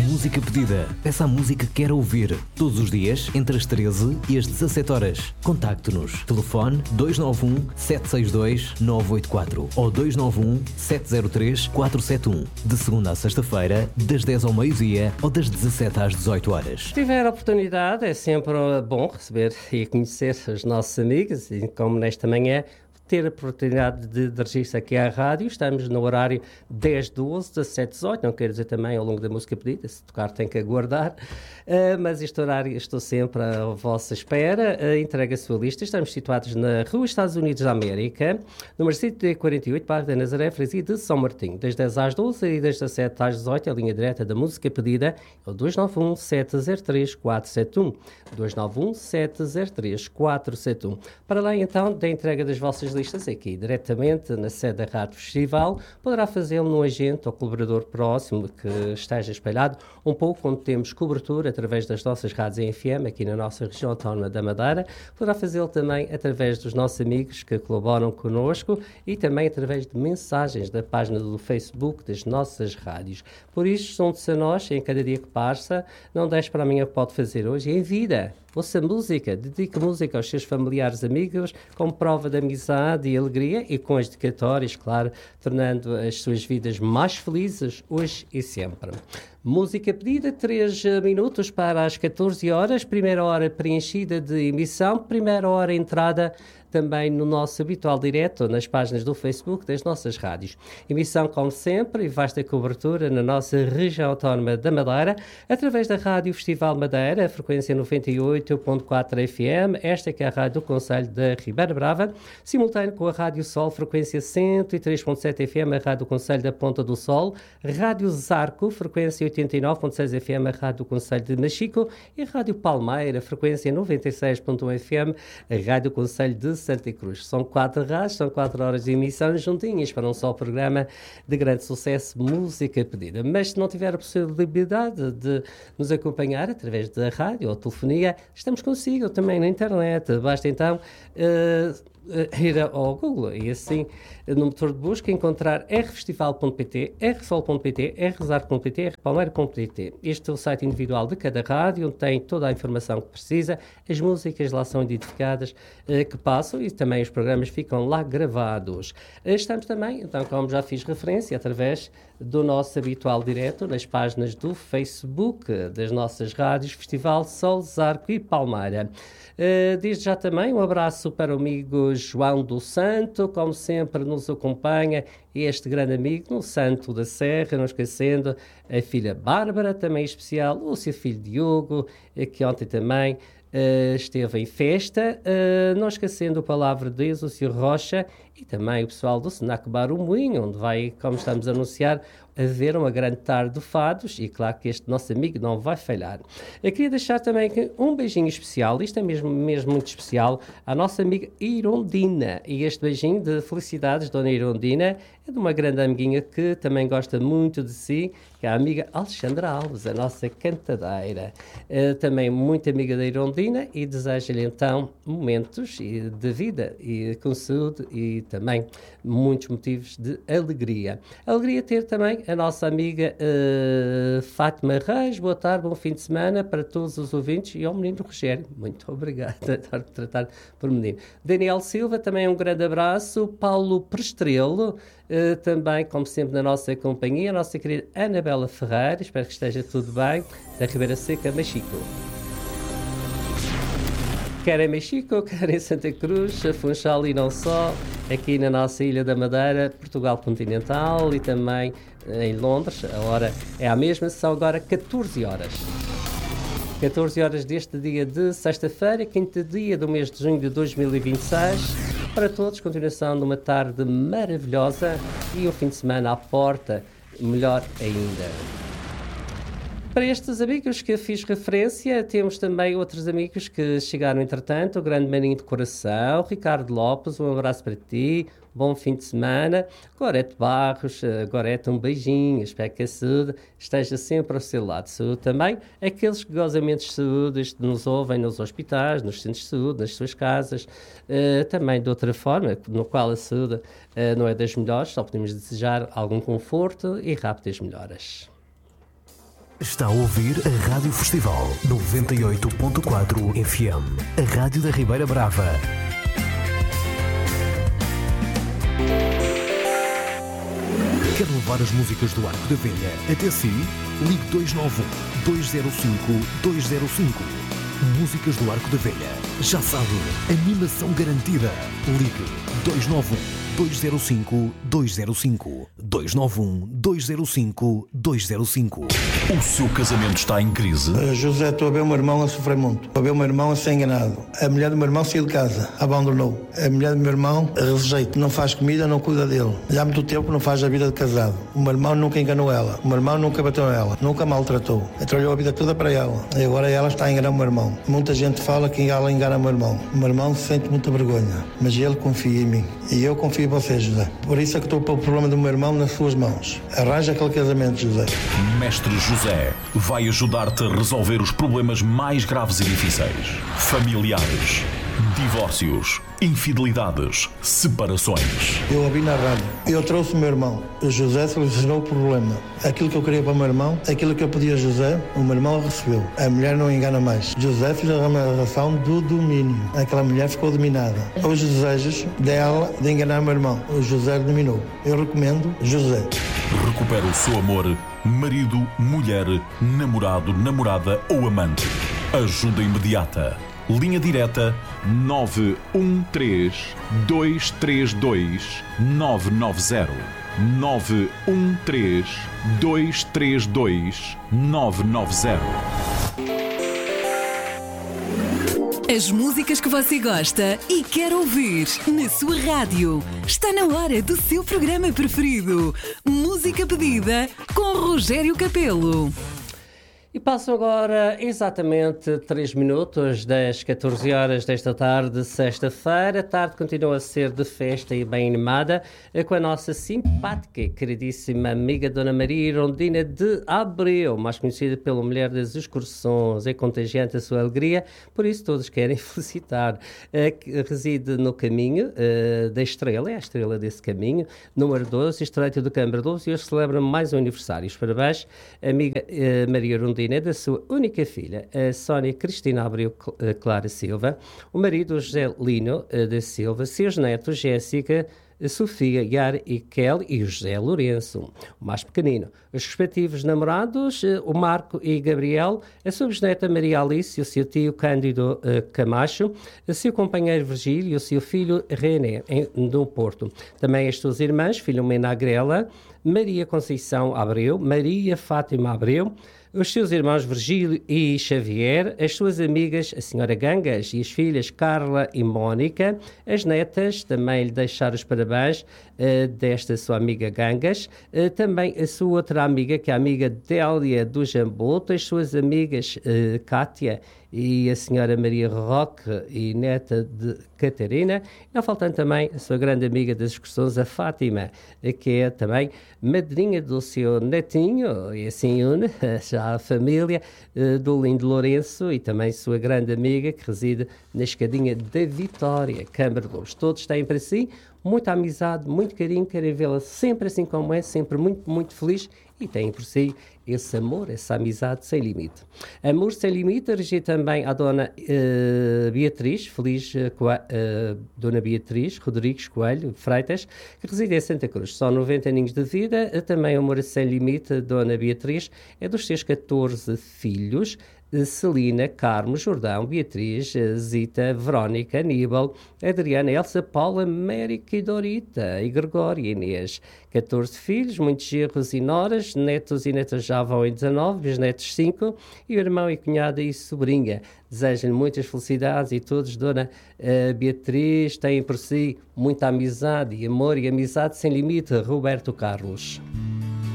Música pedida. Peça a música que quer ouvir. Todos os dias, entre as 13 e as 17 horas. Contacte-nos. Telefone 291-762-984 ou 291-703-471. De segunda a sexta-feira, das 10 ao meio-dia ou das 17 às 18 horas. Se tiver a oportunidade, é sempre bom receber e conhecer os nossos amigos, e como nesta manhã, ter a oportunidade de registro aqui à rádio. Estamos no horário 10-12, 17-18, não quero dizer também ao longo da música pedida, se tocar tem que aguardar, mas este horário estou sempre à vossa espera. Entrega a sua lista. Estamos situados na Rua Estados Unidos da América, número 148, Parque da Nazaré, Freguesia de São Martinho, das 10 às 12 e das 17 às 18, a linha direta da música pedida é o 291-703-471, 291-703-471. Para lá então da entrega das vossas listas aqui diretamente na sede da Rádio Festival, poderá fazê-lo num agente ou colaborador próximo que esteja espalhado um pouco onde temos cobertura através das nossas rádios em FM aqui na nossa região autónoma da Madeira. Poderá fazê-lo também através dos nossos amigos que colaboram connosco e também através de mensagens da página do Facebook das nossas rádios. Por isso, junte-se a nós em cada dia que passa, não deixe para amanhã o que pode fazer hoje em vida. Ouça música, dedique música aos seus familiares, amigos, como prova de amizade e alegria e com as dedicatórias, claro, tornando as suas vidas mais felizes hoje e sempre. Música pedida, 3 minutos para as 14 horas, primeira hora preenchida de emissão, primeira hora entrada também no nosso habitual direto, nas páginas do Facebook das nossas rádios. Emissão, como sempre, e vasta cobertura na nossa região autónoma da Madeira, através da Rádio Festival Madeira, frequência 98.4 FM, esta que é a rádio do Concelho da Ribeira Brava, simultâneo com a Rádio Sol, frequência 103.7 FM, a rádio do Concelho da Ponta do Sol, Rádio Zarco, frequência 89.6 FM, a rádio do Concelho de Machico, e a Rádio Palmeira, frequência 96.1 FM, a rádio do Concelho de Santa Cruz. São 4 rádios, são 4 horas de emissão juntinhas para um só programa de grande sucesso, música pedida. Mas se não tiver a possibilidade de nos acompanhar através da rádio ou telefonia, estamos consigo também na internet. Basta então ir ao Google e assim no motor de busca encontrar rfestival.pt, rsol.pt, rzar.pt, rpalmeira.pt. Este é o site individual de cada rádio, onde tem toda a informação que precisa, as músicas lá são identificadas que passam e também os programas ficam lá gravados. Estamos também, então, como já fiz referência, através do nosso habitual direto nas páginas do Facebook das nossas rádios Festival, Sol, Zarco e Palmeira. Desde já também um abraço para o amigo João do Santo, como sempre nos acompanha, este grande amigo no Santo da Serra, não esquecendo a filha Bárbara, também especial, o seu filho Diogo, que ontem também esteve em festa, não esquecendo a palavra de Deus, o Sr. Rocha, e também o pessoal do Senac Bar O Moinho, onde vai, como estamos a anunciar, haver uma grande tarde de fados, e claro que este nosso amigo não vai falhar. Eu queria deixar também um beijinho especial, isto é mesmo muito especial, à nossa amiga Irondina, e este beijinho de felicidades, Dona Irondina, é de uma grande amiguinha que também gosta muito de si, que é a amiga Alexandra Alves, a nossa cantadeira, também muito amiga da Irondina, e desejo-lhe então momentos de vida e com saúde e também muitos motivos de alegria. Alegria ter também a nossa amiga Fátima Reis. Boa tarde, bom fim de semana para todos os ouvintes e ao menino Rogério. Muito obrigado por tratar por menino. Daniel Silva, também um grande abraço. Paulo Prestrelo, também, como sempre, na nossa companhia. A nossa querida Anabela Ferreira, espero que esteja tudo bem, da Ribeira Seca, Machico. Quer em Machico, quer em Santa Cruz, Funchal e não só, aqui na nossa Ilha da Madeira, Portugal continental e também em Londres. A hora é a mesma, são agora 14 horas. 14 horas deste dia de sexta-feira, quinto dia do mês de junho de 2026. Para todos, continuação de uma tarde maravilhosa e um fim de semana à porta, melhor ainda. Para estes amigos que fiz referência, temos também outros amigos que chegaram entretanto, o grande maninho de coração, Ricardo Lopes, um abraço para ti, bom fim de semana. Gorete Barros, Gorete, um beijinho, espero que a saúde esteja sempre ao seu lado. Saúde também aqueles que gozam de saúde, nos ouvem nos hospitais, nos centros de saúde, nas suas casas, também de outra forma, no qual a saúde não é das melhores, só podemos desejar algum conforto e rápidas melhoras. Está a ouvir a Rádio Festival 98.4 FM, a Rádio da Ribeira Brava. Quer levar as músicas do Arco da Velha até si? Ligue 291-205-205. Músicas do Arco da Velha. Já sabe, animação garantida. Ligue 291-205-205. 291-205-205. O seu casamento está em crise? José, estou a ver o meu irmão a sofrer muito. Estou a ver o meu irmão a ser enganado. A mulher do meu irmão saiu de casa, abandonou. A mulher do meu irmão rejeita, não faz comida, não cuida dele. Já há muito tempo não faz a vida de casado. O meu irmão nunca enganou ela. O meu irmão nunca bateu nela, nunca maltratou. Trabalhou a vida toda para ela. E agora ela está a enganar o meu irmão. Muita gente fala que ela engana o meu irmão. O meu irmão sente muita vergonha, mas ele confia em mim. E eu confio em você, José. Por isso é que estou a pôr o problema do meu irmão nas suas mãos. Arranja aquele casamento, José. Mestre José vai ajudar-te a resolver os problemas mais graves e difíceis. Familiares, divórcios, infidelidades, separações. Eu ouvi na rádio. Eu trouxe o meu irmão. O José solucionou o problema. Aquilo que eu queria para o meu irmão, aquilo que eu pedi a José, o meu irmão recebeu. A mulher não engana mais. José fez a relação do domínio. Aquela mulher ficou dominada. Os desejos dela de enganar o meu irmão. O José dominou. Eu recomendo José. Recupera o seu amor, marido, mulher, namorado, namorada ou amante. Ajuda imediata. Linha direta 913-232-990. 913-232-990. As músicas que você gosta e quer ouvir na sua rádio. Está na hora do seu programa preferido. Música pedida com Rogério Capelo. E passam agora exatamente 3 minutos das 14 horas desta tarde, sexta-feira. A tarde continua a ser de festa e bem animada, com a nossa simpática e queridíssima amiga Dona Maria Irondina de Abreu, mais conhecida pela mulher das excursões. É contagiante a sua alegria, por isso todos querem felicitar. Reside no caminho da estrela, é a estrela desse caminho, número 12, Estreito do Câmara 12, e hoje celebra mais um aniversário. Os parabéns, amiga Maria Irondina, da sua única filha, a Sónia Cristina Abreu Clara Silva, o marido José Lino da Silva, seus netos Jéssica, Sofia, Yara e Kelly e o José Lourenço, o mais pequenino. Os respectivos namorados, o Marco e Gabriel, a sua bisneta Maria Alice, o seu tio Cândido Camacho, o seu companheiro Virgílio e o seu filho René, do Porto. Também as suas irmãs, Filomena Agrela, Maria Conceição Abreu, Maria Fátima Abreu, os seus irmãos Virgílio e Xavier, as suas amigas, a senhora Gangas e as filhas Carla e Mónica, as netas, também lhe deixar os parabéns desta sua amiga Gangas, também a sua outra amiga, que é a amiga Délia do Jambuto, as suas amigas Cátia e a senhora Maria Roque e neta de Catarina, não faltando também a sua grande amiga das excursões, a Fátima, que é também madrinha do seu netinho, e assim une já a família do lindo Lourenço, e também sua grande amiga que reside na escadinha da Vitória, Câmara de Lobos. Todos têm para si muita amizade, muito carinho, querem vê-la sempre assim como é, sempre muito, muito feliz, e têm por si esse amor, essa amizade sem limite. Amor sem limite, dirigi também à Dona Beatriz, feliz Dona Beatriz Rodrigues Coelho Freitas, que reside em Santa Cruz. São 90 aninhos de vida, também amor sem limite. Dona Beatriz é dos seus 14 filhos, Celina, Carmo, Jordão, Beatriz, Zita, Verónica, Aníbal, Adriana, Elsa, Paula, América e Dorita, e Gregório e Inês. 14 filhos, muitos genros e noras, netos e netas já vão em 19, bisnetos 5, e o irmão e cunhada e sobrinha. Desejo-lhe muitas felicidades e todos, Dona Beatriz, têm por si muita amizade e amor e amizade sem limite. Roberto Carlos.